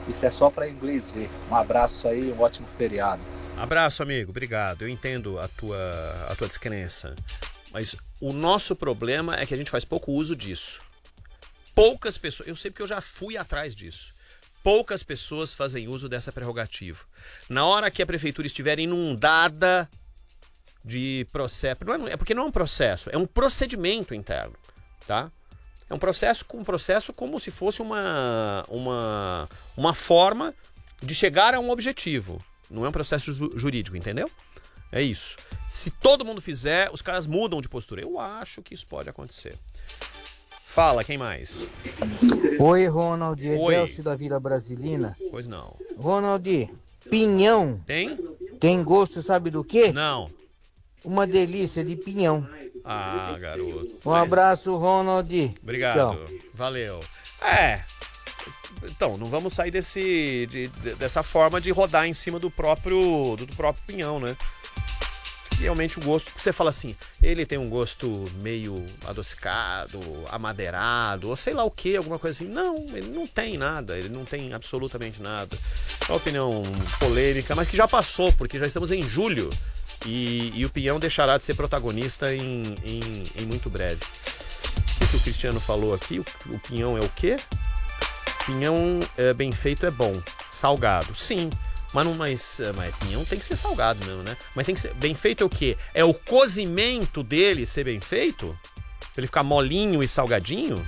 Isso é só para inglês ver. Um abraço aí, um ótimo feriado. Abraço, amigo, obrigado. Eu entendo a tua descrença, mas o nosso problema é que a gente faz pouco uso disso. Poucas pessoas, eu sei porque eu já fui atrás disso. Poucas pessoas fazem uso dessa prerrogativa. Na hora que a prefeitura estiver inundada de processo, é porque não é um processo, é um procedimento interno, tá? É um processo como se fosse uma forma de chegar a um objetivo. Não é um processo jurídico, entendeu? É isso. Se todo mundo fizer, os caras mudam de postura. Eu acho que isso pode acontecer. Fala, quem mais? Oi, Ronald, Oi. Delcio da Vila Brasilina. Pois não. Ronald, pinhão tem gosto, sabe do quê? Não. Uma delícia de pinhão. Ah, garoto. Um abraço, Ronald. Obrigado. Tchau. Valeu. Então, não vamos sair dessa forma de rodar em cima do próprio pinhão, né? Realmente o gosto, você fala assim, ele tem um gosto meio adocicado, amadeirado, ou sei lá o que, alguma coisa assim. Não, ele não tem nada, ele não tem absolutamente nada. É uma opinião polêmica, mas que já passou, porque já estamos em julho e o pinhão deixará de ser protagonista em muito breve. O que o Cristiano falou aqui, o pinhão é o quê? Pinhão bem feito é bom, salgado, sim. Mas pinhão tem que ser salgado mesmo, né? Mas tem que ser bem feito é o quê? É o cozimento dele ser bem feito? Pra ele ficar molinho e salgadinho?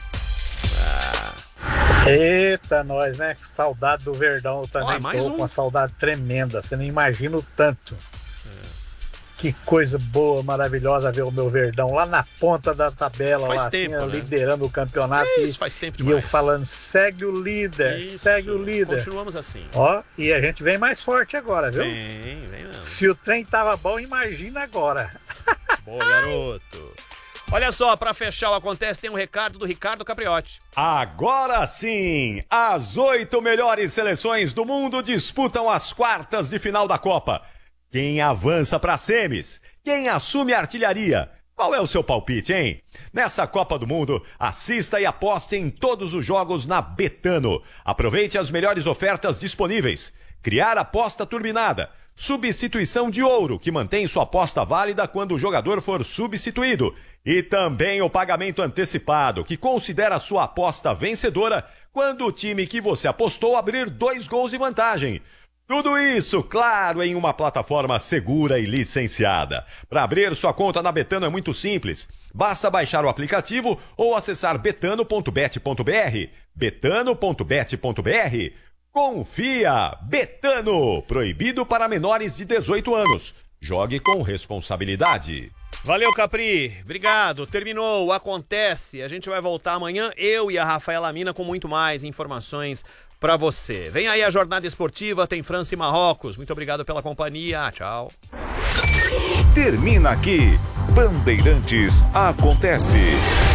Eita, nós, né? Que saudade do Verdão. Eu também tô com uma saudade tremenda. Você não imagina o tanto. Que coisa boa, maravilhosa ver o meu Verdão lá na ponta da tabela, faz lá tempo, assim, né? Liderando o campeonato. Isso, faz tempo demais. E eu falando, segue o líder, Isso, segue o líder. Continuamos assim. Ó, e a gente vem mais forte agora, viu? Vem mesmo. Se o trem tava bom, imagina agora. Boa, garoto. Olha só, pra fechar o Acontece, tem um recado do Ricardo Capriotti. Agora sim, as 8 melhores seleções do mundo disputam as quartas de final da Copa. Quem avança para semis? Quem assume a artilharia? Qual é o seu palpite, hein? Nessa Copa do Mundo, assista e aposte em todos os jogos na Betano. Aproveite as melhores ofertas disponíveis. Criar aposta turbinada. Substituição de ouro, que mantém sua aposta válida quando o jogador for substituído. E também o pagamento antecipado, que considera sua aposta vencedora quando o time que você apostou abrir 2 gols de vantagem. Tudo isso, claro, em uma plataforma segura e licenciada. Para abrir sua conta na Betano é muito simples. Basta baixar o aplicativo ou acessar betano.bet.br. betano.bet.br. Confia! Betano! Proibido para menores de 18 anos. Jogue com responsabilidade. Valeu, Capri. Obrigado. Terminou o Acontece. A gente vai voltar amanhã, eu e a Rafaela Mina, com muito mais informações para você. Vem aí a jornada esportiva, tem França e Marrocos. Muito obrigado pela companhia. Tchau. Termina aqui. Bandeirantes Acontece.